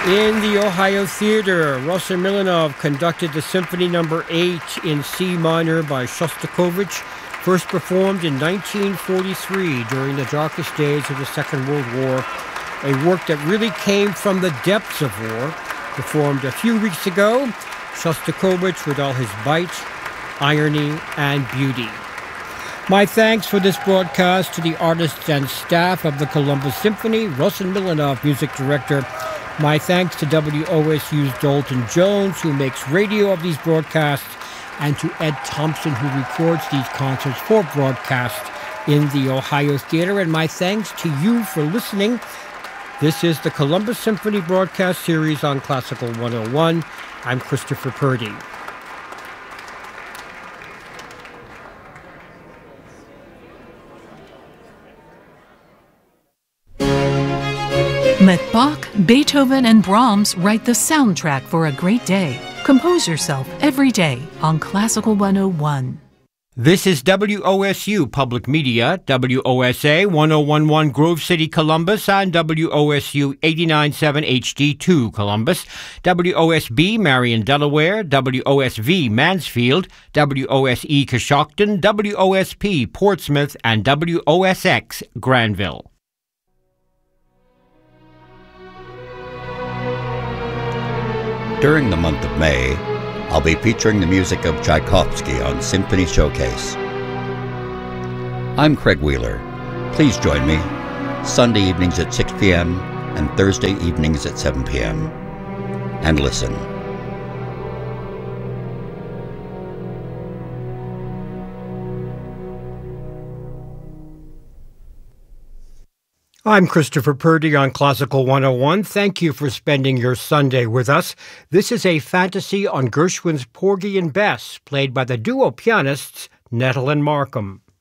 In the Ohio Theater, Russell Milanov conducted the Symphony No. 8 in C minor by Shostakovich, first performed in 1943 during the darkest days of the Second World War, a work that really came from the depths of war. Performed a few weeks ago, Shostakovich with all his bite, irony, and beauty. My thanks for this broadcast to the artists and staff of the Columbus Symphony, Russell Milanov, music director. My thanks to WOSU's Dalton Jones, who makes radio of these broadcasts, and to Ed Thompson, who records these concerts for broadcast in the Ohio Theater. And my thanks to you for listening. This is the Columbus Symphony broadcast series on Classical 101. I'm Christopher Purdy. Let Bach, Beethoven, and Brahms write the soundtrack for a great day. Compose yourself every day on Classical 101. This is WOSU Public Media, WOSA 1011 Grove City, Columbus, and WOSU 89.7 HD2 Columbus, WOSB Marion, Delaware, WOSV Mansfield, WOSE Coshocton, WOSP Portsmouth, and WOSX Granville. During the month of May, I'll be featuring the music of Tchaikovsky on Symphony Showcase. I'm Craig Wheeler. Please join me Sunday evenings at 6 p.m. and Thursday evenings at 7 p.m. and listen. I'm Christopher Purdy on Classical 101. Thank you for spending your Sunday with us. This is a fantasy on Gershwin's Porgy and Bess, played by the duo pianists Nettle and Markham.